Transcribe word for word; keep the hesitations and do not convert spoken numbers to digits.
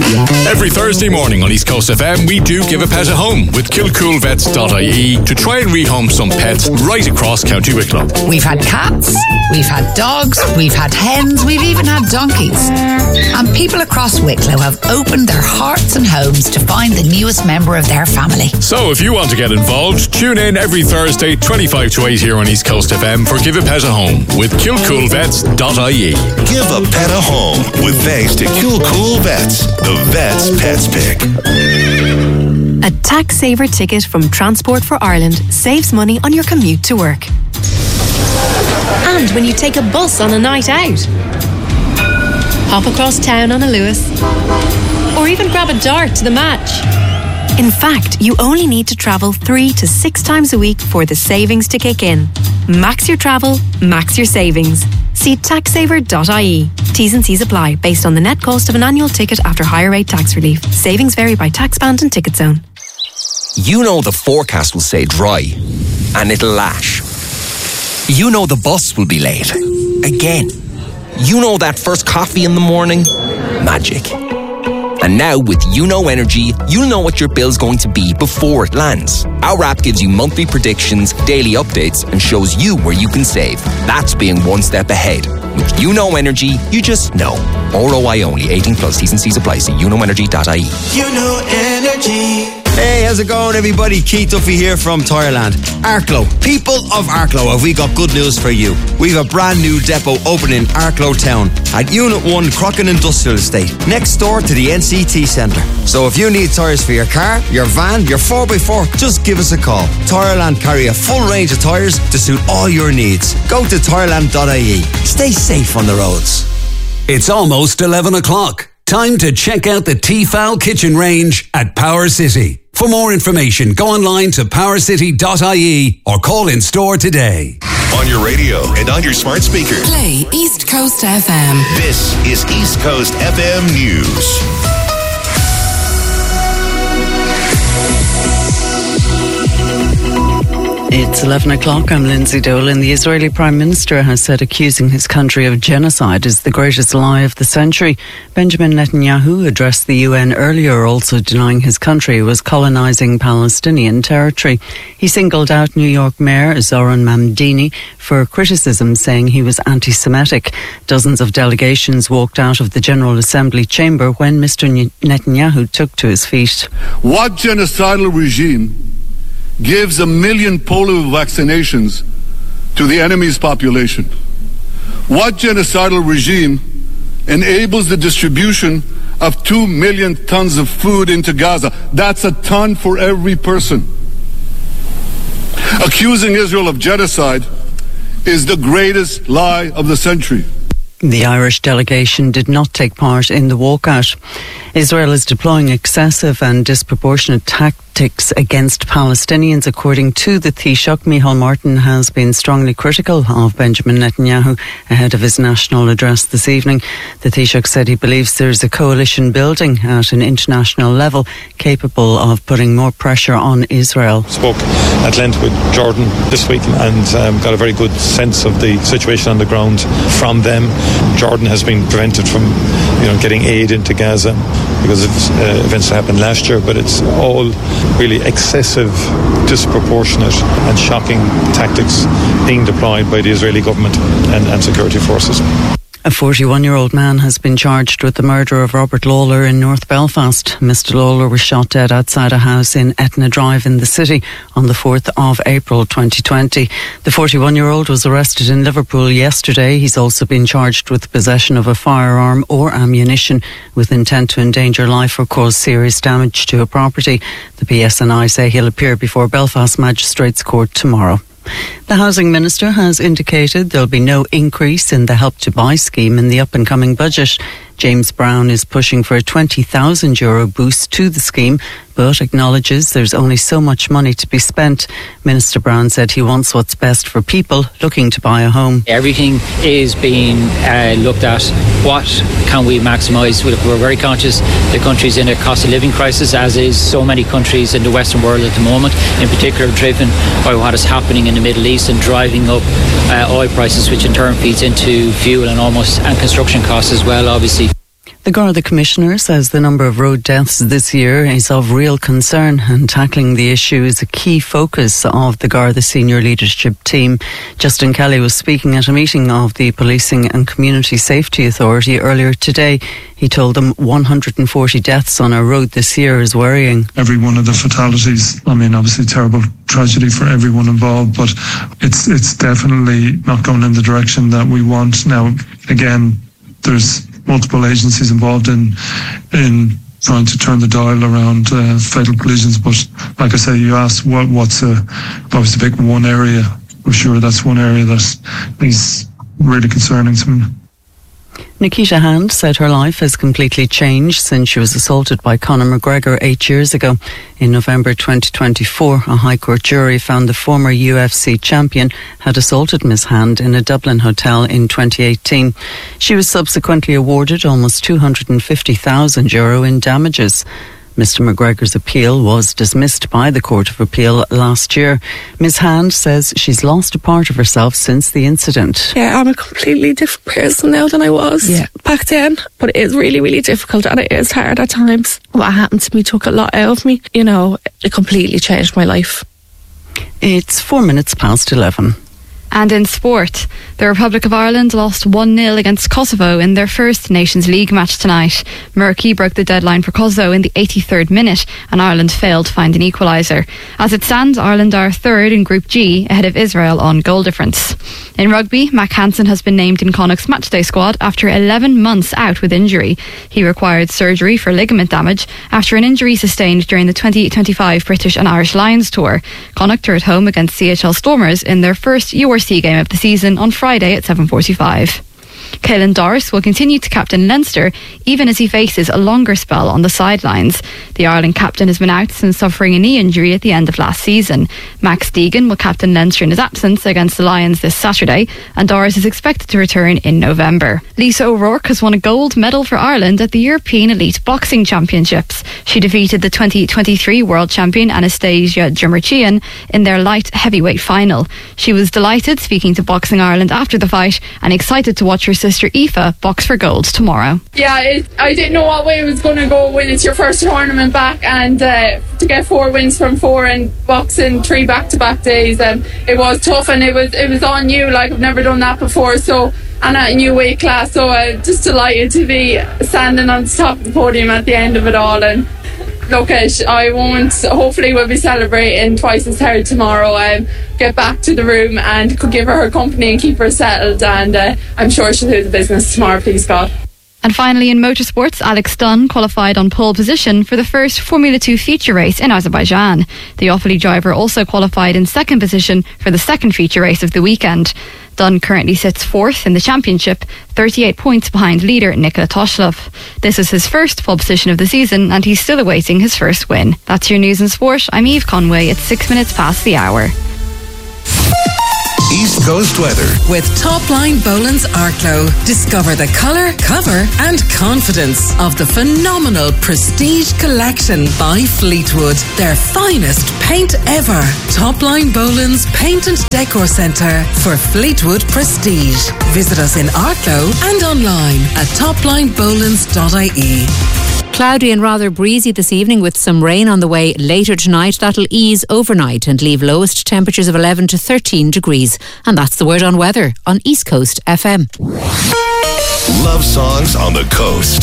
Every Thursday morning on East Coast F M, we do give a pet a home with kilcool vets dot I E to try and rehome some pets right across County Wicklow. We've had cats, we've had dogs, we've had hens, we've even had donkeys. And people across Wicklow have opened their hearts and homes to find the newest member of their family. So if you want to get involved, tune in every Thursday, twenty-five to eight here on East Coast F M for Give a Pet a Home with kilcool vets dot I E. Give a pet a home with thanks to Kilcool Vets, the Vets Pets Pick. A tax saver ticket from Transport for Ireland saves money on your commute to work. And when you take a bus on a night out, hop across town on a Lewis, or even grab a dart to the match. In fact, you only need to travel three to six times a week for the savings to kick in. Max your travel, max your savings. See tax saver dot I E. T's and C's apply based on the net cost of an annual ticket after higher rate tax relief. Savings vary by tax band and ticket zone. You know the forecast will say dry, and it'll lash. You know the bus will be late. Again. You know that first coffee in the morning? Magic. And now with You Know Energy, you'll know what your bill's going to be before it lands. Our app gives you monthly predictions, daily updates, and shows you where you can save. That's being one step ahead. With You Know Energy, you just know. R O I only, eighteen plus, T's and C's apply. See you know energy dot I E. You Know Energy. Hey, how's it going, everybody? Keith Duffy here from Tireland. Arklow, people of Arklow, have we got good news for you. We've a brand new depot opening in Arklow Town at Unit one Crocken Industrial Estate, next door to the N C T Centre. So if you need tyres for your car, your van, your four by four, just give us a call. Tireland carry a full range of tyres to suit all your needs. Go to tireland dot I E. Stay safe on the roads. It's almost eleven o'clock. Time to check out the T-Fowl kitchen range at Power City. For more information, go online to power city dot I E or call in store today. On your radio and on your smart speaker. Play East Coast F M. This is East Coast F M News. It's eleven o'clock. I'm Lindsay Dolan. The Israeli Prime Minister has said accusing his country of genocide is the greatest lie of the century. Benjamin Netanyahu addressed the U N earlier, also denying his country was colonising Palestinian territory. He singled out New York Mayor Zoran Mamdani for criticism, saying he was anti-Semitic. Dozens of delegations walked out of the General Assembly chamber when Mister Netanyahu took to his feet. What genocidal regime gives a million polio vaccinations to the enemy's population? What genocidal regime enables the distribution of two million tons of food into Gaza? That's a ton for every person. Accusing Israel of genocide is the greatest lie of the century. The Irish delegation did not take part in the walkout. Israel is deploying excessive and disproportionate tactics against Palestinians, according to the Taoiseach. Micheál Martin has been strongly critical of Benjamin Netanyahu ahead of his national address this evening. The Taoiseach said he believes there is a coalition building at an international level capable of putting more pressure on Israel. Spoke at length with Jordan this week and um, got a very good sense of the situation on the ground from them. Jordan has been prevented from, you know, getting aid into Gaza because of uh, events that happened last year, but it's all really excessive, disproportionate and shocking tactics being deployed by the Israeli government and, and security forces. A forty-one-year-old man has been charged with the murder of Robert Lawler in North Belfast. Mister Lawler was shot dead outside a house in Etna Drive in the city on the fourth of April twenty twenty. The forty-one-year-old was arrested in Liverpool yesterday. He's also been charged with possession of a firearm or ammunition with intent to endanger life or cause serious damage to a property. The P S N I say he'll appear before Belfast Magistrates Court tomorrow. The Housing Minister has indicated there'll be no increase in the Help to Buy scheme in the up-and-coming budget. James Brown is pushing for a twenty thousand euro boost to the scheme, but acknowledges there's only so much money to be spent. Minister Brown said he wants what's best for people looking to buy a home. Everything is being uh, looked at. What can we maximise? We're very conscious the country's in a cost of living crisis, as is so many countries in the Western world at the moment, in particular driven by what is happening in the Middle East and driving up uh, oil prices, which in turn feeds into fuel and almost and construction costs as well, obviously. The Garda Commissioner says the number of road deaths this year is of real concern, and tackling the issue is a key focus of the Garda senior leadership team. Justin Kelly was speaking at a meeting of the Policing and Community Safety Authority earlier today. He told them one hundred forty deaths on our road this year is worrying. Every one of the fatalities, I mean, obviously terrible tragedy for everyone involved, but it's it's definitely not going in the direction that we want. Now, again, there's multiple agencies involved in in trying to turn the dial around uh, fatal collisions, but like I say, you asked what what's a obviously pick one area. I'm sure that's one area that is really concerning to me. Nikita Hand said her life has completely changed since she was assaulted by Conor McGregor eight years ago. In November twenty twenty-four, a High Court jury found the former U F C champion had assaulted Miss Hand in a Dublin hotel in twenty eighteen. She was subsequently awarded almost two hundred fifty thousand euro in damages. Mister McGregor's appeal was dismissed by the Court of Appeal last year. Miss Hand says she's lost a part of herself since the incident. Yeah, I'm a completely different person now than I was yeah. back then. But it is really, really difficult and it is hard at times. What happened to me took a lot out of me. You know, it completely changed my life. It's four minutes past eleven. And in sport, the Republic of Ireland lost one nil against Kosovo in their first Nations League match tonight. Murky broke the deadline for Kosovo in the eighty-third minute and Ireland failed to find an equaliser. As it stands, Ireland are third in Group G ahead of Israel on goal difference. In rugby, Mac Hansen has been named in Connacht's matchday squad after eleven months out with injury. He required surgery for ligament damage after an injury sustained during the twenty twenty-five British and Irish Lions tour. Connacht are at home against C H L Stormers in their first U R C game of the season on Friday at seven forty-five. Caelan Doris will continue to captain Leinster even as he faces a longer spell on the sidelines. The Ireland captain has been out since suffering a knee injury at the end of last season. Max Deegan will captain Leinster in his absence against the Lions this Saturday, and Doris is expected to return in November. Lisa O'Rourke has won a gold medal for Ireland at the European Elite Boxing Championships. She defeated the twenty twenty-three world champion Anastasia Jumurchian in their light heavyweight final. She was delighted speaking to Boxing Ireland after the fight and excited to watch her sister Aoife box for gold tomorrow. Yeah, it, I didn't know what way it was going to go when it's your first tournament back, and uh, to get four wins from four and boxing three back-to-back days, um, it was tough, and it was it was on you. Like, I've never done that before, so and at a new weight class, so I'm just delighted to be standing on the top of the podium at the end of it all. And look, I won't, hopefully we'll be celebrating twice as hard tomorrow. Um, get back to the room and could give her her company and keep her settled, and uh, I'm sure she'll do the business tomorrow, please God. And finally, in motorsports, Alex Dunn qualified on pole position for the first Formula two feature race in Azerbaijan. The Offaly driver also qualified in second position for the second feature race of the weekend. Dunn currently sits fourth in the championship, thirty-eight points behind leader Nikola Toshlov. This is his first pole position of the season and he's still awaiting his first win. That's your news and sport. I'm Eve Conway. It's six minutes past the hour. East Coast weather with Topline Boland's Arklow. Discover the colour, cover and confidence of the phenomenal Prestige Collection by Fleetwood. Their finest paint ever. Topline Boland's Paint and Decor Centre for Fleetwood Prestige. Visit us in Arklow and online at topline bolands dot I E. Cloudy and rather breezy this evening with some rain on the way later tonight. That'll ease overnight and leave lowest temperatures of eleven to thirteen degrees. And that's the word on weather on East Coast F M. Love songs on the coast.